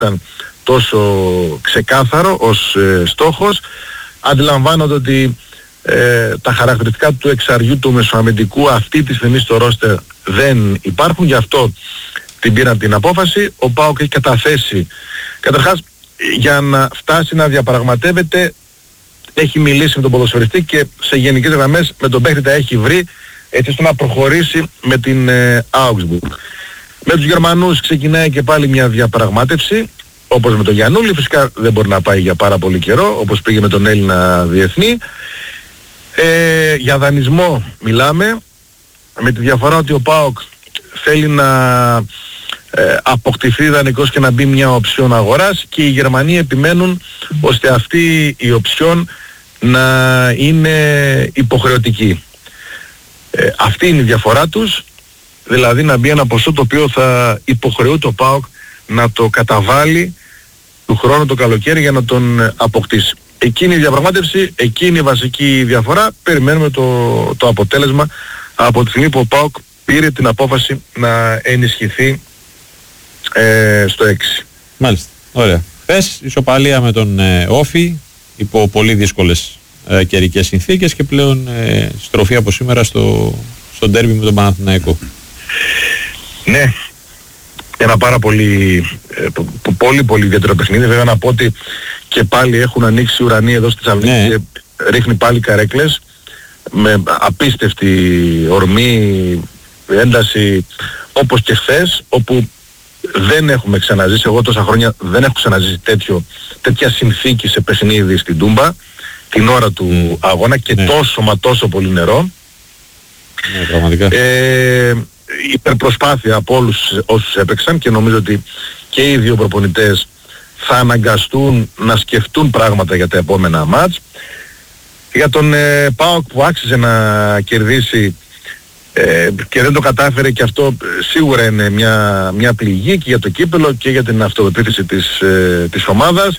ήταν τόσο ξεκάθαρο ως στόχος. Αντιλαμβάνονται ότι τα χαρακτηριστικά του εξαριού του μεσοαμυντικού αυτή τη στιγμή στο ρόστερ δεν υπάρχουν, γι' αυτό την πήραν την απόφαση. Ο ΠΑΟΚ έχει καταθέσει, καταρχάς για να φτάσει να διαπραγματεύεται έχει μιλήσει με τον ποδοσφαιριστή και σε γενικές γραμμές με τον παίχτη τα έχει βρει έτσι ώστε να προχωρήσει με την Augsburg. Με τους Γερμανούς ξεκινάει και πάλι μια διαπραγμάτευση, όπως με τον Γιαννούλη, φυσικά δεν μπορεί να πάει για πάρα πολύ καιρό, όπως πήγε με τον Έλληνα διεθνή. Για δανεισμό μιλάμε, με τη διαφορά ότι ο ΠΑΟΚ θέλει να αποκτηθεί δανεικός και να μπει μια οψιόν αγοράς και οι Γερμανοί επιμένουν ώστε αυτή η οψιόν να είναι υποχρεωτική. Αυτή είναι η διαφορά τους, δηλαδή να μπει ένα ποσό το οποίο θα υποχρεούται το ΠΑΟΚ να το καταβάλει του χρόνου το καλοκαίρι για να τον αποκτήσει. Εκείνη η διαπραγμάτευση, εκείνη η βασική διαφορά. Περιμένουμε το αποτέλεσμα από τη στιγμή που ο ΠΑΟΚ πήρε την απόφαση να ενισχυθεί στο 6. Μάλιστα, ωραία. Χθες ισοπαλία με τον Όφη υπό πολύ δύσκολες καιρικές συνθήκες και πλέον στροφή από σήμερα στο ντέρμπι με τον Παναθηναϊκό. Ναι, ένα πάρα πολύ ιδιαίτερο παιχνίδι. Βέβαια να πω ότι και πάλι έχουν ανοίξει ουρανοί εδώ στη Θεσσαλονίκη και ρίχνει πάλι καρέκλες με απίστευτη ορμή, ένταση, όπως και χθες, όπου δεν έχουμε ξαναζήσει, εγώ τόσα χρόνια δεν έχω ξαναζήσει τέτοια συνθήκη σε παιχνίδι στην Τούμπα την ώρα του αγώνα και τόσο μα τόσο πολύ νερό. Ναι, πραγματικά. Υπερπροσπάθεια από όλους όσους έπαιξαν και νομίζω ότι και οι δύο προπονητές θα αναγκαστούν να σκεφτούν πράγματα για τα επόμενα μάτς. Για τον ΠΑΟΚ που άξιζε να κερδίσει και δεν το κατάφερε, και αυτό σίγουρα είναι μια πληγή και για το κύπελλο και για την αυτοπεποίθηση της ομάδας.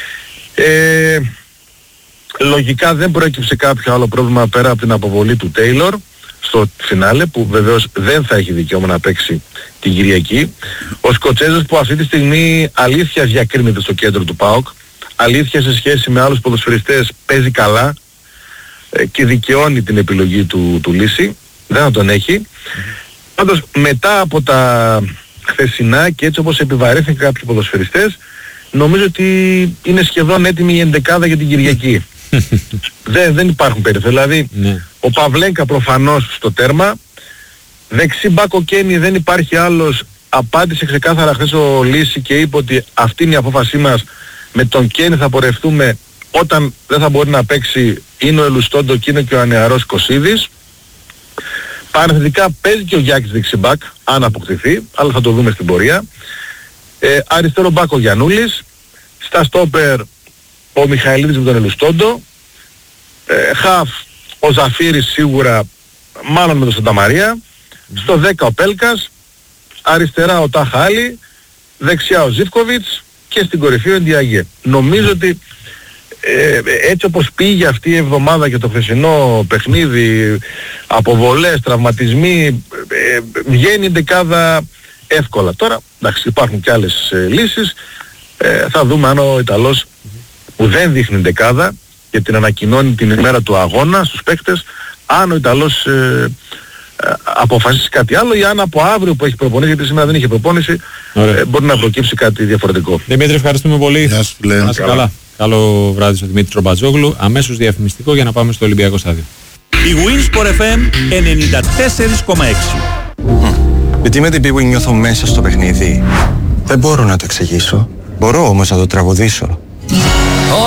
Λογικά δεν προέκυψε κάποιο άλλο πρόβλημα πέρα από την αποβολή του Τέιλορ στο φινάλε, που βεβαίως δεν θα έχει δικαίωμα να παίξει την Κυριακή. Ο Σκοτσέζος που αυτή τη στιγμή αλήθεια διακρίνεται στο κέντρο του ΠΑΟΚ, αλήθεια σε σχέση με άλλους ποδοσφαιριστές παίζει καλά και δικαιώνει την επιλογή του Λύση, δεν θα τον έχει. Πάντως μετά από τα χθεσινά και έτσι όπως επιβαρύνθηκαν κάποιοι ποδοσφαιριστές, νομίζω ότι είναι σχεδόν έτοιμη η εντεκάδα για την Κυριακή. Δεν υπάρχουν περιθώρια. Δηλαδή ο Παυλέγκα προφανώς στο τέρμα, δεξί μπακ ο Κένι δεν υπάρχει άλλος. Απάντησε ξεκάθαρα χθες ο Λύση και είπε ότι αυτή είναι η απόφασή μας, με τον Κένι θα πορευτούμε, όταν δεν θα μπορεί να παίξει είναι ο Ελουστόντο και είναι και ο ανεαρός Κωσίδης. Παρενθετικά παίζει και ο Γιάκης δεξιμπάκ αν αποκτηθεί, αλλά θα το δούμε στην πορεία. Αριστερό μπακ ο Γιαννούλης, στα στόπερ ο Μιχαηλίδης με τον Ελουστόντο, χαφ ο Ζαφύρης σίγουρα, μάλλον με τον Σανταμαρία, στο 10 ο Πέλκας, αριστερά ο Ταχάλη, δεξιά ο Ζίβκοβιτς και στην κορυφή ο Εντιαγέ. Νομίζω ότι έτσι όπως πήγε αυτή η εβδομάδα και το χθεσινό παιχνίδι, αποβολές, τραυματισμοί, βγαίνει η δεκάδα εύκολα. Τώρα εντάξει, υπάρχουν και άλλες λύσεις, θα δούμε αν ο Ιταλός που δεν δείχνει δεκάδα και την ανακοινώνει την ημέρα του αγώνα στους παίκτες, αν ο Ιταλός αποφασίσει κάτι άλλο ή αν από αύριο που έχει προπονήσει, γιατί σήμερα δεν είχε προπόνηση, μπορεί να προκύψει κάτι διαφορετικό. Δημήτρη, ευχαριστούμε πολύ. Γεια σου, να είσαι καλά. Καλό βράδυ στο Δημήτρη Τρομπατζόγλου. Αμέσως διαφημιστικό για να πάμε στο Ολυμπιακό Στάδιο. Η Winsport FM 94,6. Γιατί με την πίγου νιώθω μέσα στο παιχνίδι. Δεν μπορώ να το εξηγήσω. Μπορώ όμως να το τραγουδήσω.